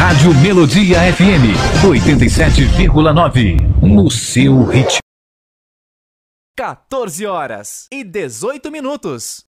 Rádio Melodia FM 87,9. No seu ritmo. 14 horas e 18 minutos.